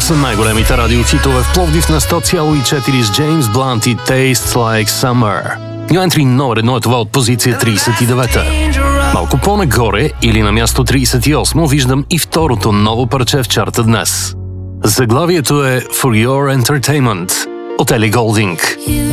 са най-големите радиохитове в Пловдив на 100,4 с Джеймс Блант и Tastes Like Summer. New Entry номер 1 е това от позиция 39-та. Малко по-нагоре или на място 38 виждам и второто ново парче в чарта днес. Заглавието е For Your Entertainment от Ели Голдинг.